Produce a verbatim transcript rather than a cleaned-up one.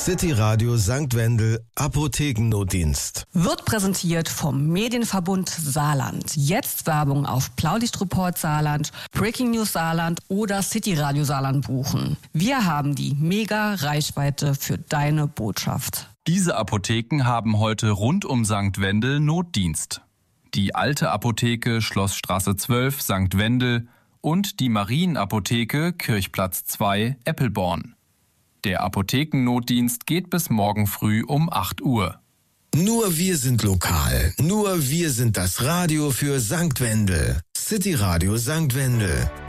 City Radio Sankt Wendel Apothekennotdienst. Wird präsentiert vom Medienverbund Saarland. Jetzt Werbung auf Blaulichtreport Saarland, Breaking News Saarland oder City Radio Saarland buchen. Wir haben die Mega-Reichweite für deine Botschaft. Diese Apotheken haben heute rund um Sankt Wendel Notdienst. Die alte Apotheke Schlossstraße zwölf Sankt Wendel und die Marienapotheke Kirchplatz zwei Eppelborn. Der Apothekennotdienst geht bis morgen früh um acht Uhr. Nur wir sind lokal. Nur wir sind das Radio für Sankt Wendel. City Radio Sankt Wendel.